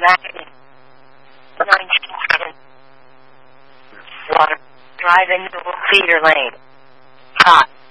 Maggie. 19 Water Drive into Cedar Lane. Hot.